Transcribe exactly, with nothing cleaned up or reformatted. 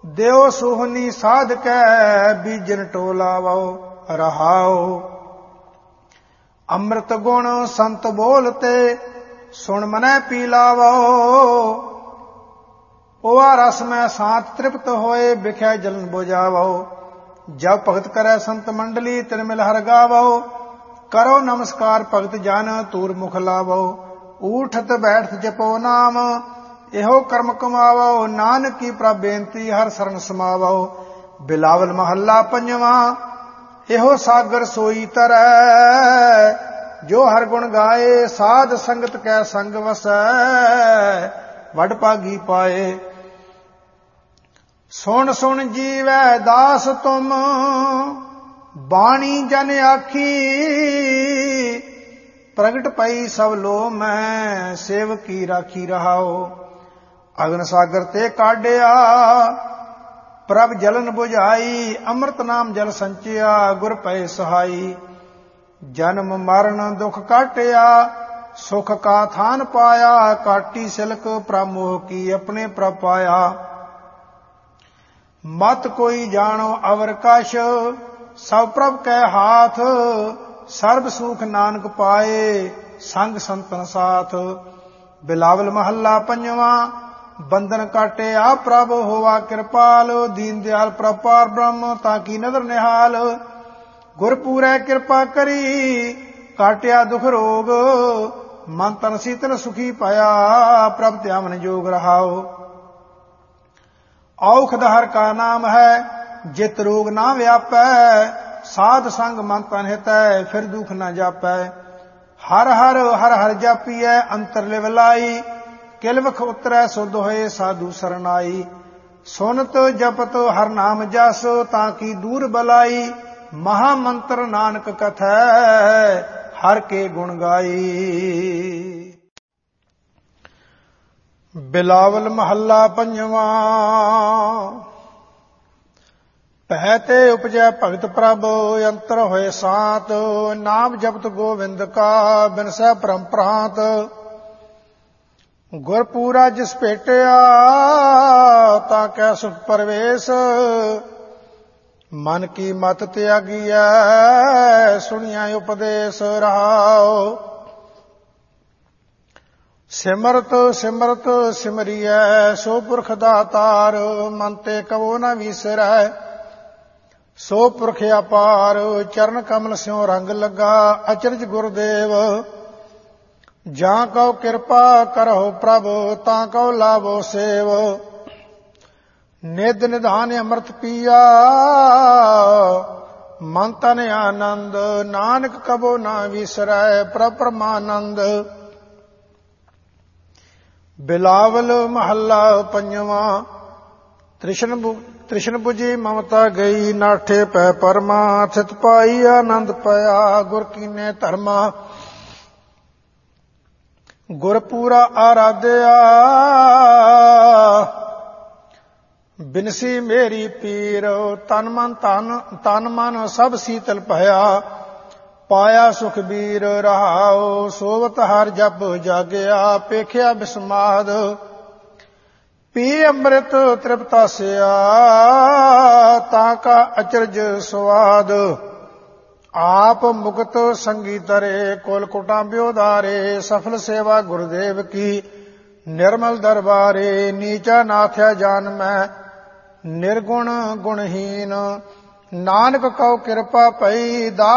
ਦਿਓ ਸੋਹਣੀ ਸਾਧ ਕੈ ਬੀਜਨ ਟੋਲਾਵੋ ਰਹਾਓ। ਅੰਮ੍ਰਿਤ ਗੁਣ ਸੰਤ ਬੋਲਤੇ ਸੁਣ ਮਨੈ ਪੀ ਲਾਵੋ। ओवा रस में सात तृप्त होए बिखै जलन बुझावो। जब भगत करे संत मंडली तिन मिल हर गावो। करो नमस्कार भगत जन तूर मुख लावो। ऊठत बैठत जपो नाम एहो कर्म कमावो। नानक की प्रभ बेनती हर शरण समावो। बिलावल महला पंजवा एहो सागर सोई तरै। जो हर गुण गाए साध संगत कै संग वसै। वड भागी पाए सुन सुन जीवै दास तुम बाणी जन आखी। प्रगट पई सब लो मैं सेवकी राखी रहाओ। अगन सागर ते काढ़िया प्रभ जलन बुझाई। अमृत नाम जल संचिया गुर पए सहाई। जन्म मरण दुख काटिया सुख का थान पाया। काटी सिलक प्रमोह की अपने प्रभ पाया। मत कोई जानो अवर कश सब प्रभ कै हाथ। सर्ब सुख नानक पाए संग संतन साथ। बिलावल महला पंजवा बंधन काटे आ प्रभ होवा कृपाल। दीन दयाल प्रभ पार ब्रह्म ताकि नदर निहाल। गुर पूरै कृपा करी काटिया दुख रोग। मन तन शीतल सुखी पाया प्रभ त्यामन जोग रहाओ। औखद हर का नाम है जित रोग ना व्यापै। साध संग मन तन हितै फिर दुख न जापै। हर हर हर हर जापियै अंतर लिव लाई। किलवख उतरै सुध होए साधु सरनाई। सुनत जपत हर नाम जस ताकि दूर बलाई। महामंत्र नानक कथै हर के गुण गाई। बिलावल महला पंजवा पै ते उपजै भगत प्रभ अंतर होए सात। नाम जपत गोविंद का बिनसै परम प्रांत। गुर पूरा जिस भेटिया ताकै सुख परवेश। मन की मत त्यागिया सुनिया उपदेश रहाओ। सिमरत सिमरत सिमरियै सो पुरख दातार। मन ते कवो न विसरै सो पुरख अपार। चरण कमल स्यों रंग लगा अचरज गुरुदेव। जां कहो कृपा करहो प्रभ तां कहो लाभो सेव। निध निधान अमृत पिया मन तन आनंद। नानक कबो न विसरै प्रभ परमानंद। बिलावल महला पंजवा तृष्ण तृष्ण बुझी ममता गई। नाठे पै परमा थित पाई आनंद पाया। गुर कीने धर्मा गुर पूरा आराध्या। बिनसी मेरी पीर तन मन तन तन मन सब शीतल भया। पाया सुख बीर रहाओ। सोवत हर जप जागया पेखिया बिस्माद। पी अमृत तृप्तासिया ताका अचरज स्वाद। आप मुक्त संगी तरे कोल कुटा ब्योधारे। सफल सेवा गुरुदेव की निर्मल दरबारे। नीचा नाथया जान मैं निर्गुण गुणहीन। नानक कहो कृपा पई।